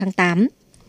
tháng 8.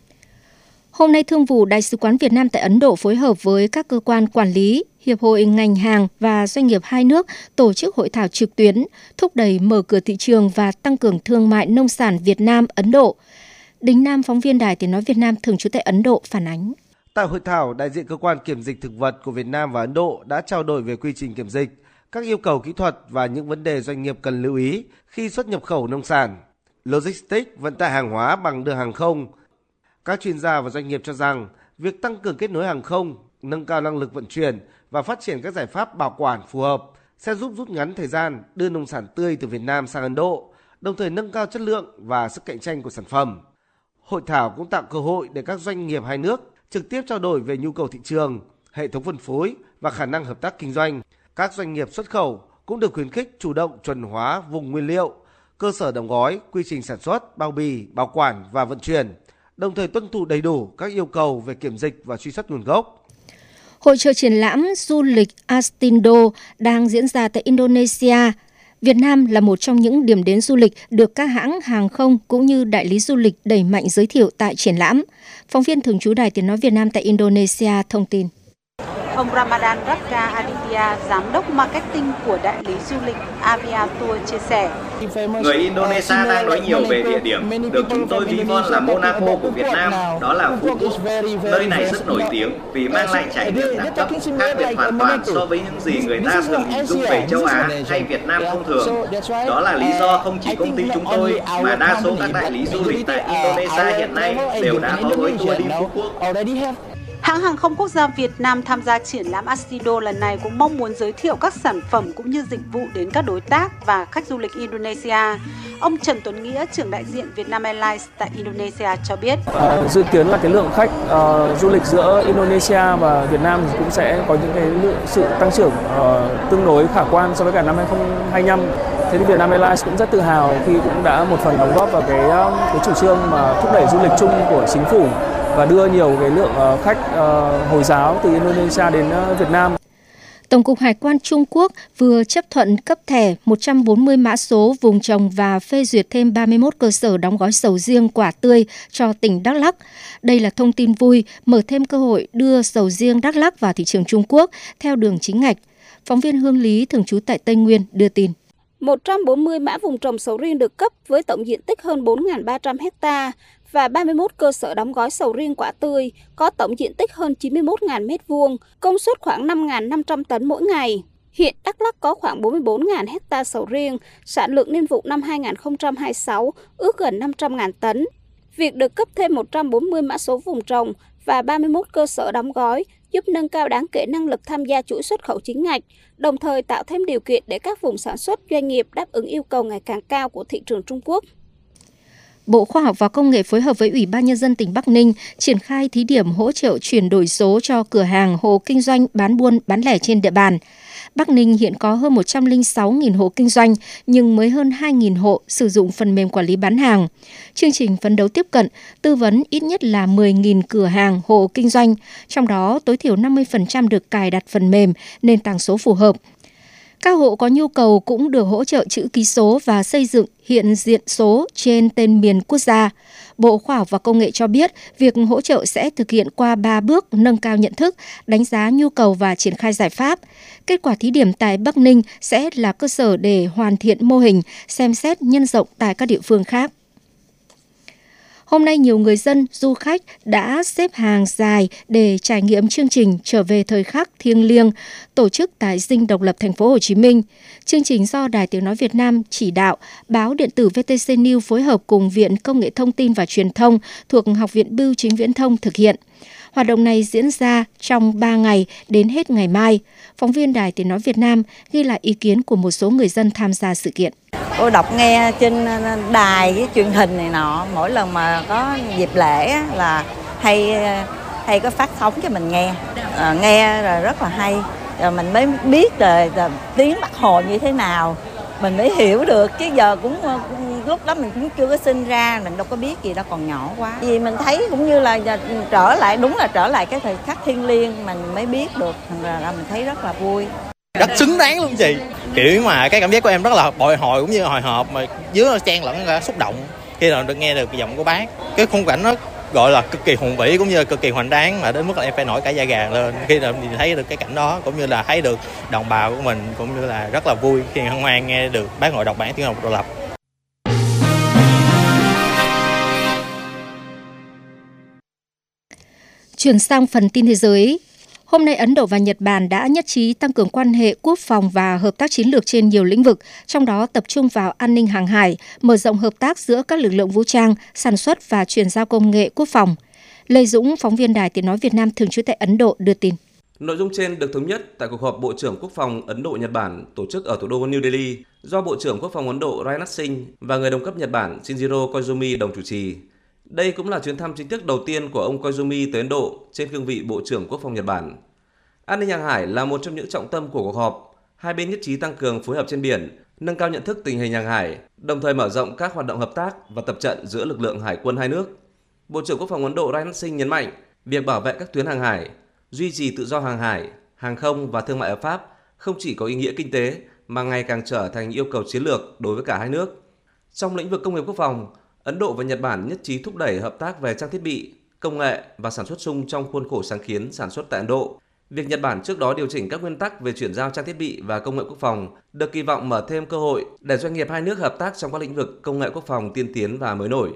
Hôm nay, Thương vụ Đại sứ quán Việt Nam tại Ấn Độ phối hợp với các cơ quan quản lý, hiệp hội ngành hàng và doanh nghiệp hai nước tổ chức hội thảo trực tuyến thúc đẩy mở cửa thị trường và tăng cường thương mại nông sản Việt Nam-Ấn Độ. Đính Nam, phóng viên Đài Tiếng nói Việt Nam thường trú tại Ấn Độ phản ánh. Tại hội thảo, đại diện cơ quan kiểm dịch thực vật của Việt Nam và Ấn Độ đã trao đổi về quy trình kiểm dịch, các yêu cầu kỹ thuật và những vấn đề doanh nghiệp cần lưu ý khi xuất nhập khẩu nông sản, logistics, vận tải hàng hóa bằng đường hàng không. Các chuyên gia và doanh nghiệp cho rằng việc tăng cường kết nối hàng không, nâng cao năng lực vận chuyển và phát triển các giải pháp bảo quản phù hợp sẽ giúp rút ngắn thời gian đưa nông sản tươi từ Việt Nam sang Ấn Độ, đồng thời nâng cao chất lượng và sức cạnh tranh của sản phẩm. Hội thảo cũng tạo cơ hội để các doanh nghiệp hai nước trực tiếp trao đổi về nhu cầu thị trường, hệ thống phân phối và khả năng hợp tác kinh doanh. Các doanh nghiệp xuất khẩu cũng được khuyến khích chủ động chuẩn hóa vùng nguyên liệu, cơ sở đóng gói, quy trình sản xuất, bao bì, bảo quản và vận chuyển, đồng thời tuân thủ đầy đủ các yêu cầu về kiểm dịch và truy xuất nguồn gốc. Hội chợ triển lãm du lịch Astindo đang diễn ra tại Indonesia. Việt Nam là một trong những điểm đến du lịch được các hãng hàng không cũng như đại lý du lịch đẩy mạnh giới thiệu tại triển lãm. Phóng viên thường trú Đài Tiếng nói Việt Nam tại Indonesia thông tin. Ông Ramadan Raja Aditya, giám đốc marketing của đại lý du lịch Avia Tour chia sẻ. Người Indonesia đang nói nhiều về địa điểm được chúng tôi ví von là Monaco của Việt Nam, đó là Phú Quốc. Nơi này rất nổi tiếng vì mang lại trải nghiệm đẳng cấp khác biệt hoàn toàn so với những gì người ta thường hình dung về châu Á hay Việt Nam thông thường. Đó là lý do không chỉ công ty chúng tôi mà đa số các đại lý du lịch tại Indonesia hiện nay đều đã có gói tour đi Phú Quốc. Hãng hàng không quốc gia Việt Nam tham gia triển lãm Astindo lần này cũng mong muốn giới thiệu các sản phẩm cũng như dịch vụ đến các đối tác và khách du lịch Indonesia. Ông Trần Tuấn Nghĩa, trưởng đại diện Vietnam Airlines tại Indonesia cho biết. Dự kiến là cái lượng khách du lịch giữa Indonesia và Việt Nam cũng sẽ có những cái sự tăng trưởng tương đối khả quan so với cả năm 2025. Thế thì Vietnam Airlines cũng rất tự hào khi cũng đã một phần đóng góp vào cái chủ trương mà thúc đẩy du lịch chung của chính phủ và đưa nhiều cái lượng khách Hồi giáo từ Indonesia đến Việt Nam. Tổng cục Hải quan Trung Quốc vừa chấp thuận cấp thẻ 140 mã số vùng trồng và phê duyệt thêm 31 cơ sở đóng gói sầu riêng quả tươi cho tỉnh Đắk Lắk. Đây là thông tin vui, mở thêm cơ hội đưa sầu riêng Đắk Lắk vào thị trường Trung Quốc theo đường chính ngạch. Phóng viên Hương Lý thường trú tại Tây Nguyên đưa tin. 140 mã vùng trồng sầu riêng được cấp với tổng diện tích hơn 4.300 ha và 31 cơ sở đóng gói sầu riêng quả tươi có tổng diện tích hơn 91.000 m2, công suất khoảng 5.500 tấn mỗi ngày. Hiện Đắk Lắk có khoảng 44.000 ha sầu riêng, sản lượng niên vụ năm 2026 ước gần 500.000 tấn. Việc được cấp thêm 140 mã số vùng trồng và 31 cơ sở đóng gói giúp nâng cao đáng kể năng lực tham gia chuỗi xuất khẩu chính ngạch, đồng thời tạo thêm điều kiện để các vùng sản xuất doanh nghiệp đáp ứng yêu cầu ngày càng cao của thị trường Trung Quốc. Bộ Khoa học và Công nghệ phối hợp với Ủy ban Nhân dân tỉnh Bắc Ninh triển khai thí điểm hỗ trợ chuyển đổi số cho cửa hàng, hộ kinh doanh, bán buôn, bán lẻ trên địa bàn. Bắc Ninh hiện có hơn 106.000 hộ kinh doanh, nhưng mới hơn 2.000 hộ sử dụng phần mềm quản lý bán hàng. Chương trình phấn đấu tiếp cận, tư vấn ít nhất là 10.000 cửa hàng, hộ kinh doanh, trong đó tối thiểu 50% được cài đặt phần mềm, nền tảng số phù hợp. Các hộ có nhu cầu cũng được hỗ trợ chữ ký số và xây dựng hiện diện số trên tên miền quốc gia. Bộ Khoa học và Công nghệ cho biết, việc hỗ trợ sẽ thực hiện qua 3 bước nâng cao nhận thức, đánh giá nhu cầu và triển khai giải pháp. Kết quả thí điểm tại Bắc Ninh sẽ là cơ sở để hoàn thiện mô hình, xem xét nhân rộng tại các địa phương khác. Hôm nay, nhiều người dân, du khách đã xếp hàng dài để trải nghiệm chương trình Trở về thời khắc thiêng liêng tổ chức tại Dinh Độc Lập, thành phố Hồ Chí Minh. Chương trình do Đài Tiếng nói Việt Nam chỉ đạo, báo điện tử VTC News phối hợp cùng Viện Công nghệ Thông tin và Truyền thông thuộc Học viện Bưu chính Viễn thông thực hiện. Hoạt động này diễn ra trong 3 ngày đến hết ngày mai. Phóng viên Đài Tiếng nói Việt Nam ghi lại ý kiến của một số người dân tham gia sự kiện. Tôi đọc nghe trên đài cái truyền hình này nọ, mỗi lần mà có dịp lễ là hay có phát sóng cho mình nghe. Nghe rồi rất là hay, rồi mình mới biết rồi tiếng Bác Hồ như thế nào, mình mới hiểu được, chứ giờ cũng lúc đó mình cũng chưa có sinh ra, mình đâu có biết gì đâu, còn nhỏ quá. Vì mình thấy cũng như là trở lại cái thời khắc thiêng liêng mình mới biết được, thành ra mình thấy rất là vui. Rất xứng đáng luôn chị. Kiểu mà cái cảm giác của em rất là bồi hồi cũng như hồi hộp, mà dưới chen lẫn ra xúc động khi nào được nghe được giọng của bác. Cái khung cảnh nó gọi là cực kỳ hùng vĩ cũng như là cực kỳ hoành tráng, mà đến mức là em phải nổi cả da gà lên khi nào nhìn thấy được cái cảnh đó, cũng như là thấy được đồng bào của mình, cũng như là rất là vui khi hân hoan nghe được bác ngồi đọc bản tuyên ngôn độc lập. Chuyển sang phần tin thế giới. Hôm nay, Ấn Độ và Nhật Bản đã nhất trí tăng cường quan hệ quốc phòng và hợp tác chiến lược trên nhiều lĩnh vực, trong đó tập trung vào an ninh hàng hải, mở rộng hợp tác giữa các lực lượng vũ trang, sản xuất và chuyển giao công nghệ quốc phòng. Lê Dũng, phóng viên Đài Tiếng nói Việt Nam thường trú tại Ấn Độ đưa tin. Nội dung trên được thống nhất tại cuộc họp Bộ trưởng Quốc phòng Ấn Độ-Nhật Bản tổ chức ở thủ đô New Delhi do Bộ trưởng Quốc phòng Ấn Độ Rajnath Singh và người đồng cấp Nhật Bản Shinjiro Koizumi đồng chủ trì. Đây cũng là chuyến thăm chính thức đầu tiên của ông Koizumi tới Ấn Độ trên cương vị Bộ trưởng Quốc phòng Nhật Bản. An ninh hàng hải là một trong những trọng tâm của cuộc họp. Hai bên nhất trí tăng cường phối hợp trên biển, nâng cao nhận thức tình hình hàng hải, đồng thời mở rộng các hoạt động hợp tác và tập trận giữa lực lượng hải quân hai nước. Bộ trưởng Quốc phòng Ấn Độ Rajnath Singh nhấn mạnh việc bảo vệ các tuyến hàng hải, duy trì tự do hàng hải, hàng không và thương mại hợp pháp không chỉ có ý nghĩa kinh tế mà ngày càng trở thành yêu cầu chiến lược đối với cả hai nước. Trong lĩnh vực công nghiệp quốc phòng, Ấn Độ và Nhật Bản nhất trí thúc đẩy hợp tác về trang thiết bị, công nghệ và sản xuất chung trong khuôn khổ sáng kiến sản xuất tại Ấn Độ. Việc Nhật Bản trước đó điều chỉnh các nguyên tắc về chuyển giao trang thiết bị và công nghệ quốc phòng được kỳ vọng mở thêm cơ hội để doanh nghiệp hai nước hợp tác trong các lĩnh vực công nghệ quốc phòng tiên tiến và mới nổi.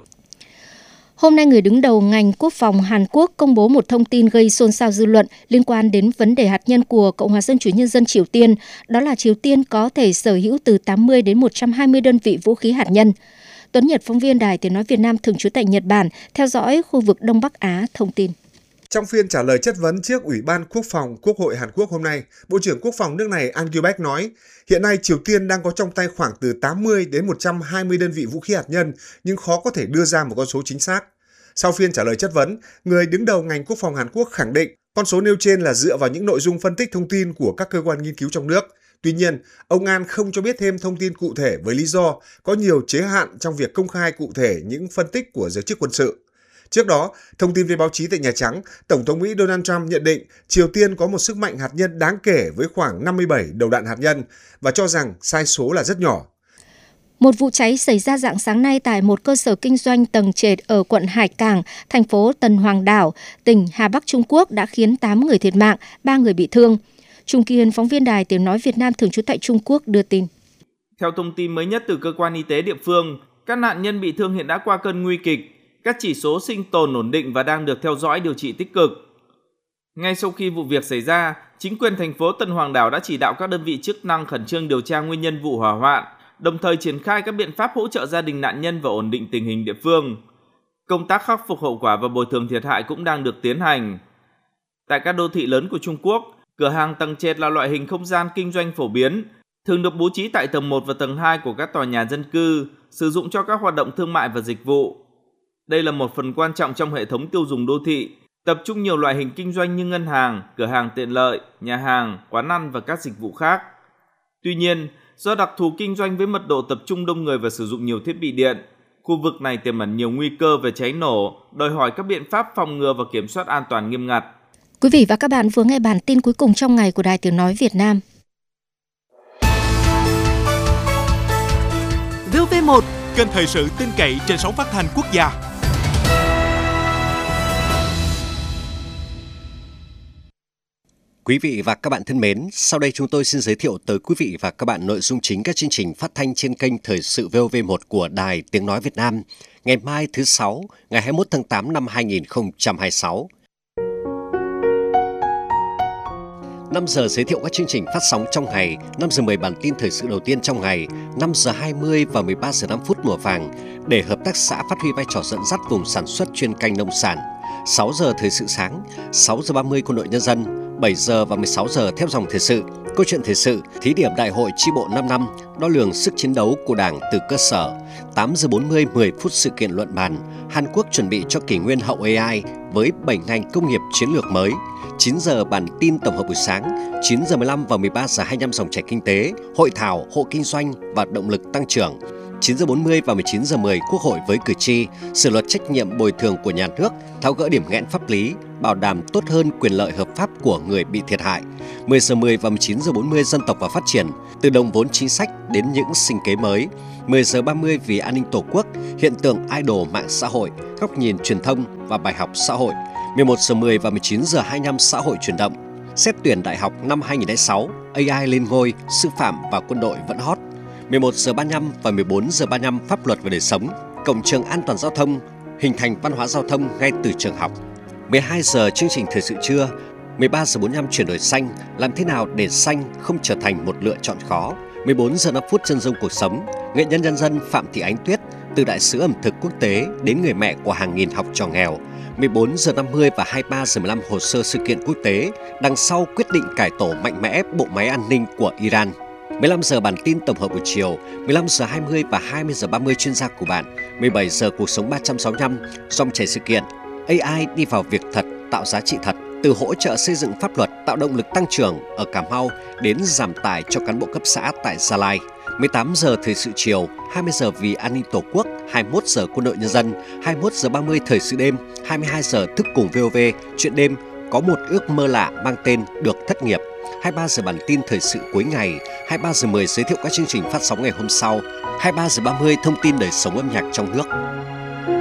Hôm nay, người đứng đầu ngành quốc phòng Hàn Quốc công bố một thông tin gây xôn xao dư luận liên quan đến vấn đề hạt nhân của Cộng hòa Dân chủ Nhân dân Triều Tiên, đó là Triều Tiên có thể sở hữu từ 80 đến 120 đơn vị vũ khí hạt nhân. Tuấn Nhật, phóng viên Đài Tiếng nói Việt Nam thường trú tại Nhật Bản, theo dõi khu vực Đông Bắc Á, thông tin. Trong phiên trả lời chất vấn trước Ủy ban Quốc phòng Quốc hội Hàn Quốc hôm nay, Bộ trưởng Quốc phòng nước này An Gyu-baek nói, hiện nay Triều Tiên đang có trong tay khoảng từ 80 đến 120 đơn vị vũ khí hạt nhân, nhưng khó có thể đưa ra một con số chính xác. Sau phiên trả lời chất vấn, người đứng đầu ngành quốc phòng Hàn Quốc khẳng định con số nêu trên là dựa vào những nội dung phân tích thông tin của các cơ quan nghiên cứu trong nước. Tuy nhiên, ông An không cho biết thêm thông tin cụ thể với lý do có nhiều chế hạn trong việc công khai cụ thể những phân tích của giới chức quân sự. Trước đó, thông tin về báo chí tại Nhà Trắng, Tổng thống Mỹ Donald Trump nhận định Triều Tiên có một sức mạnh hạt nhân đáng kể với khoảng 57 đầu đạn hạt nhân và cho rằng sai số là rất nhỏ. Một vụ cháy xảy ra rạng sáng nay tại một cơ sở kinh doanh tầng trệt ở quận Hải Cảng, thành phố Tân Hoàng Đảo, tỉnh Hà Bắc Trung Quốc đã khiến 8 người thiệt mạng, 3 người bị thương. Trung Kiên, phóng viên Đài Tiếng nói Việt Nam thường trú tại Trung Quốc đưa tin. Theo thông tin mới nhất từ cơ quan y tế địa phương, các nạn nhân bị thương hiện đã qua cơn nguy kịch, các chỉ số sinh tồn ổn định và đang được theo dõi điều trị tích cực. Ngay sau khi vụ việc xảy ra, chính quyền thành phố Tân Hoàng Đảo đã chỉ đạo các đơn vị chức năng khẩn trương điều tra nguyên nhân vụ hỏa hoạn, đồng thời triển khai các biện pháp hỗ trợ gia đình nạn nhân và ổn định tình hình địa phương. Công tác khắc phục hậu quả và bồi thường thiệt hại cũng đang được tiến hành. Tại các đô thị lớn của Trung Quốc, cửa hàng tầng trệt là loại hình không gian kinh doanh phổ biến, thường được bố trí tại tầng 1 và tầng 2 của các tòa nhà dân cư, sử dụng cho các hoạt động thương mại và dịch vụ. Đây là một phần quan trọng trong hệ thống tiêu dùng đô thị, tập trung nhiều loại hình kinh doanh như ngân hàng, cửa hàng tiện lợi, nhà hàng, quán ăn và các dịch vụ khác. Tuy nhiên, do đặc thù kinh doanh với mật độ tập trung đông người và sử dụng nhiều thiết bị điện, khu vực này tiềm ẩn nhiều nguy cơ về cháy nổ, đòi hỏi các biện pháp phòng ngừa và kiểm soát an toàn nghiêm ngặt. Quý vị và các bạn vừa nghe bản tin cuối cùng trong ngày của Đài Tiếng nói Việt Nam. VOV1, kênh thời sự tin cậy trên sóng phát thanh quốc gia. Quý vị và các bạn thân mến, sau đây chúng tôi xin giới thiệu tới quý vị và các bạn nội dung chính các chương trình phát thanh trên kênh Thời sự VOV1 của Đài Tiếng nói Việt Nam ngày mai thứ Sáu, ngày 21 tháng 8 năm 2026. 5 giờ giới thiệu các chương trình phát sóng trong ngày, 5 giờ 10 bản tin thời sự đầu tiên trong ngày, 5 giờ 20 và 13 giờ 5 phút mùa vàng để hợp tác xã phát huy vai trò dẫn dắt vùng sản xuất chuyên canh nông sản. 6 giờ thời sự sáng, 6 giờ 30 quân đội nhân dân, 7 giờ và 16 giờ theo dòng thời sự, câu chuyện thời sự, thí điểm đại hội chi bộ 5 năm, đo lường sức chiến đấu của Đảng từ cơ sở. 8 giờ 40, 10 phút sự kiện luận bàn, Hàn Quốc chuẩn bị cho kỷ nguyên hậu AI với 7 ngành công nghiệp chiến lược mới. 9 giờ bản tin tổng hợp buổi sáng, 9 giờ 15 và 13 giờ 25 dòng chảy kinh tế, hội thảo, hộ kinh doanh và động lực tăng trưởng. 9 giờ 40 và 19 giờ 10 Quốc hội với cử tri, sửa luật trách nhiệm bồi thường của nhà nước, tháo gỡ điểm nghẽn pháp lý, bảo đảm tốt hơn quyền lợi hợp pháp của người bị thiệt hại. 10 giờ 10 và 19 giờ 40 Dân tộc và phát triển, từ đồng vốn chính sách đến những sinh kế mới. 10 giờ 30 vì an ninh Tổ quốc, hiện tượng idol mạng xã hội, góc nhìn truyền thông và bài học xã hội. 11 giờ 10 và 19 giờ 25 Xã hội chuyển động. Xét tuyển đại học năm 2006, AI lên ngôi, sư phạm và quân đội vẫn hot. 11 giờ 35 và 14 giờ 35 Pháp luật và đời sống, cổng trường an toàn giao thông, hình thành văn hóa giao thông ngay từ trường học. 12 giờ chương trình thời sự trưa. 13 giờ 45 chuyển đổi xanh, làm thế nào để xanh không trở thành một lựa chọn khó. 14 giờ 5 phút chân dung cuộc sống, nghệ nhân nhân dân Phạm Thị Ánh Tuyết, từ đại sứ ẩm thực quốc tế đến người mẹ của hàng nghìn học trò nghèo. 14 giờ 50 và 23 giờ 15 hồ sơ sự kiện quốc tế, đằng sau quyết định cải tổ mạnh mẽ bộ máy an ninh của Iran. 15 giờ bản tin tổng hợp buổi chiều, 15 giờ 20 và 20 giờ 30 chuyên gia của bạn, 17 giờ cuộc sống 365, dòng chảy sự kiện, AI đi vào việc thật, tạo giá trị thật, từ hỗ trợ xây dựng pháp luật tạo động lực tăng trưởng ở Cà Mau đến giảm tải cho cán bộ cấp xã tại Gia Lai. 18 giờ thời sự chiều, 20 giờ vì an ninh Tổ quốc, 21 giờ quân đội nhân dân, 21 giờ 30 thời sự đêm, 22 giờ thức cùng VOV, chuyện đêm, có một ước mơ lạ mang tên được thất nghiệp. 23 giờ bản tin thời sự cuối ngày, 23 giờ 10 giới thiệu các chương trình phát sóng ngày hôm sau, 23 giờ 30 thông tin đời sống âm nhạc trong nước.